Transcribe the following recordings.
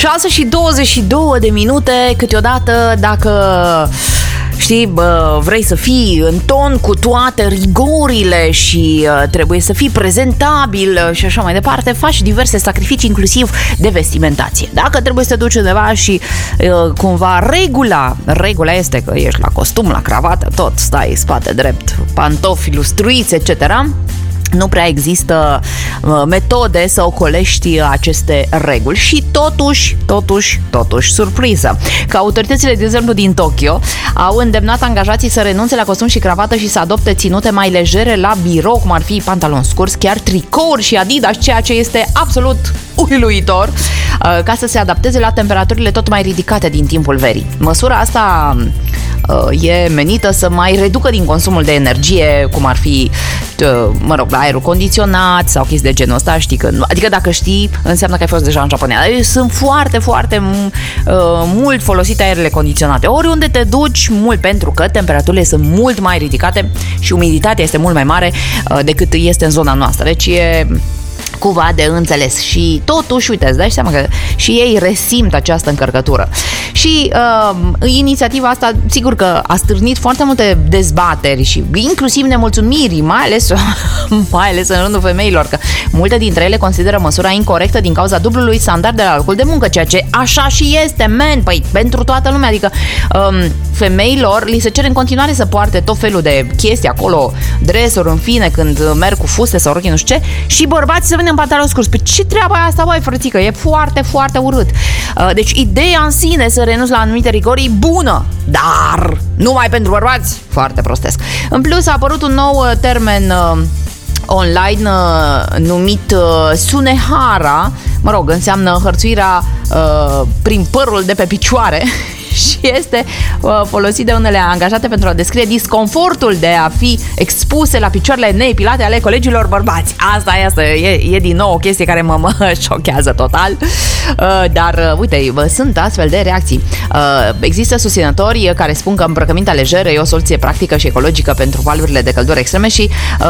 6:22, câteodată dacă știi, vrei să fii în ton cu toate rigorile și trebuie să fii prezentabil și așa mai departe, faci diverse sacrificii, inclusiv de vestimentație. Dacă trebuie să te duci undeva și cumva regula este că ești la costum, la cravată, tot stai spate drept, pantofi lustruiți, etc., nu prea există metode să ocolești aceste reguli și totuși, surpriză, că autoritățile, de exemplu, din Tokyo au îndemnat angajații să renunțe la costum și cravată și să adopte ținute mai legere la birou, cum ar fi pantaloni scurți, chiar tricouri și Adidas, ceea ce este absolut uluitor, ca să se adapteze la temperaturile tot mai ridicate din timpul verii. Măsura asta e menită să mai reducă din consumul de energie, cum ar fi, aerul condiționat sau chestii de genul ăsta, știi că nu, adică dacă știi, înseamnă că ai fost deja în Japonia. Sunt foarte mult folosite aerele condiționate. Oriunde te duci, mult, pentru că temperaturile sunt mult mai ridicate și umiditatea este mult mai mare decât este în zona noastră. Deci e cumva de înțeles și totuși, uite, îți dai seama că și ei resimt această încărcătură. Și inițiativa asta, sigur că a stârnit foarte multe dezbateri și inclusiv nemulțumiri, mai ales în rândul femeilor, că multe dintre ele consideră măsura incorectă din cauza dublului standard de la locul de muncă, ceea ce așa și este, păi pentru toată lumea, adică femeilor li se cere în continuare să poarte tot felul de chestii acolo, dresuri, în fine, când merg cu fuste sau rochi, nu știu ce, și bărbații să vină în pantaloni scurți. Pe ce treaba e asta, băi, frățică? E foarte urât. Deci ideea în sine să renunți la anumite rigori e bună, dar numai pentru bărbați, foarte prostesc. În plus a apărut un nou termen online numit Sunehara, înseamnă hărțuirea prin părul de pe picioare și este folosit de unele angajate pentru a descrie disconfortul de a fi expuse la picioarele neepilate ale colegilor bărbați. Asta e din nou o chestie care mă șochează total, dar uite, sunt astfel de reacții. Există susținători care spun că îmbrăcămintea lejeră e o soluție practică și ecologică pentru valurile de căldură extreme și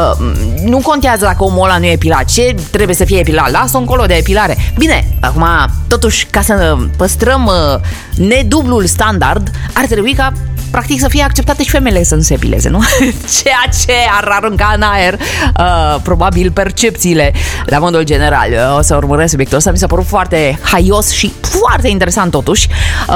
nu contează dacă omul ăla nu e epilat. Ce trebuie să fie epilat? Lasă-o încolo de epilare. Bine, acum, totuși, ca să păstrăm nedublul standard, ar trebui ca practic să fie acceptate și femeile să nu se epileze, nu? Ceea ce ar arunca în aer probabil percepțiile la modul general. O să urmăresc subiectul ăsta, mi s-a părut foarte haios și foarte interesant totuși.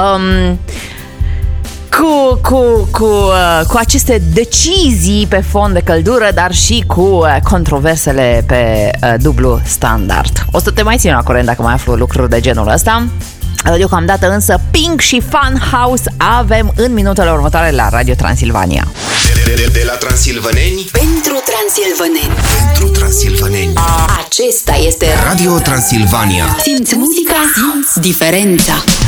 Cu aceste decizii pe fond de căldură, dar și cu controversele pe dublu standard. O să te mai țin la curent dacă mai aflu lucruri de genul ăsta. Deocamdată însă Pink și Funhouse avem în minutele următoare la Radio Transilvania. De la transilvaneni pentru transilvaneni. Pentru transilvaneni. Acesta este Radio Transilvania. Simți muzica, simți diferența.